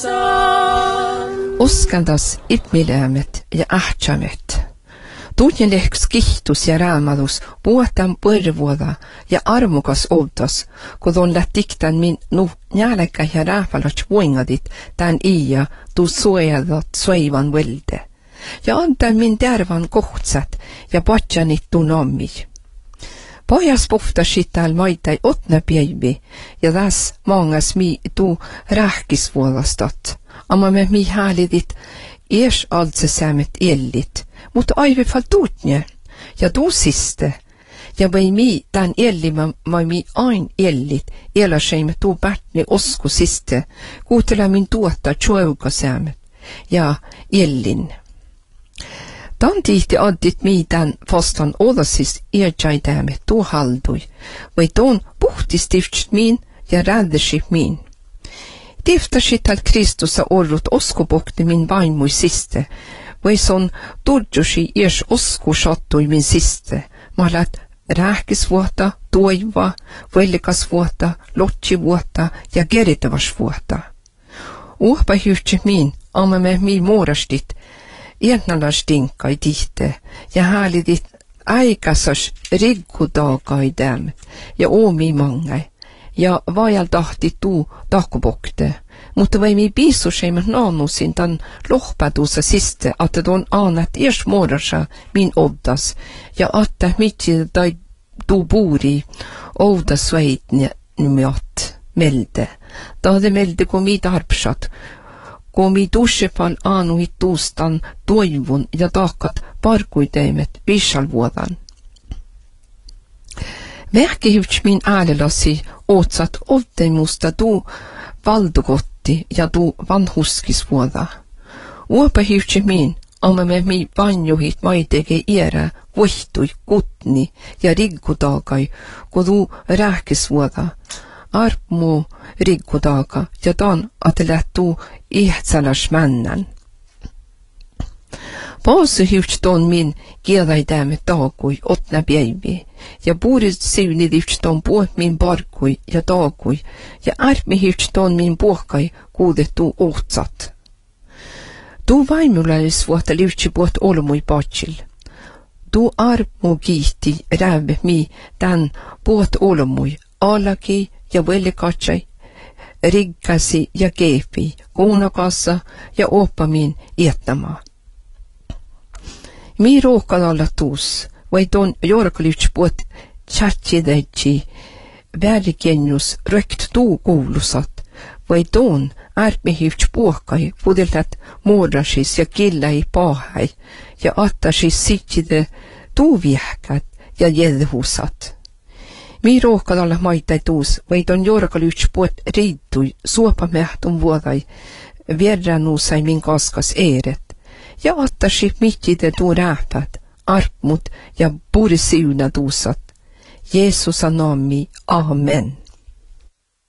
Uskaldas itmilämet ja ahtsamet. Tuutjen lehks kihtus ja raamadus puhutaan põrvuoda ja armukas outas, kun on lähtiktan min njälekkä ja rääfalats voingadit tämän iia tuu suojadat suivan velde. Ja antaa min tervan kohtsat ja patjanit tuu nommi. Pojas puhtasit tääl maitai otna päivi ja tässä mangas mi tuu rähkisvuodastat. Amma me mi häälidit ees aldsesämet ellit. Mutta aivan faltuutne, ja tuu siste, ja vai mi tämän ellimä, mi ain ellit, eläseimme tuu pärtni osku siste, kuutela min tuota tjuaukasämet, ja ellin. Tämän tihti addit mi tämän fastan odasis erjäidämme tuu haldui, vai tuon puhtistifts min ja räddership min. Tiftasit al Kristusa orrut oskubokti min vaimui siste, vai son turjusi ees osku sattui min siste, malat rääkisvuota, toiva, vellikasvuota, lotsivuota ja geritavasvuota. Uhpa hyhtsi min, amma me mi muorastit, ennalastinkai tihte, ja häälidit aikasas riggudagaidäm, ja oomi mangai, ja vajal tahti tuu takubokte. Mutta vai mi piisusheimet naanusin tämän lohpätuussa siste, että tuon aanat ees muodossa min obdas, ja että mitsi tai tuu puuri oudas väitne nymiat melde. Tahde melde kun mi tarpsat, kun mi tussepal aanuhit tuustan toivun ja tahkat parkuiteimet vissalvuodan. Vähkihyvts min äälelassi otsat olteimusta tuu valdukotti ja tuu vanhuskisvuoda. Uopa hyvtsi min, amma me mi vanjuhit maitege iärä, vohtui, kutni ja riggudaagai, kun tuu rääkisvuoda. Arpmu riggudaaga ja tan atelät tuu ihtsalas männän. Paasu hyvts ton min kielaidämme taagui otna päivi, ja puurit siuni hyvts ton puot min parkui ja taagui, ja armi hyvts ton min puhkai kuudettu ohtsat. Tuu vaimulaisvuotta lyhtsi puot olmui patsil. Tuu armu kiihti rääve mi tän puot olmui, alaki ja velikatsai, riggasi ja keepi, kuunakassa ja oppamin iättämaa. Mi råkad alla tuus, vai ton jorkalyts puot tjatsidäitsi, välikenjus rökt tuu kuulusat, vai ton ärmihyvts puhkai pudeltat muodasis ja killai paahai, ja attasis sitside tuu viehkät ja jedhusat. Mi råkad alla maitai tuus, vai ton jorkalyts puot riittui suopamähtun vuodai, vierranusai min kaskas eeret. Ja ottaisi mittide tuu rääpät, arpmut ja purisiuna tuusat. Jeesusa nami, amen.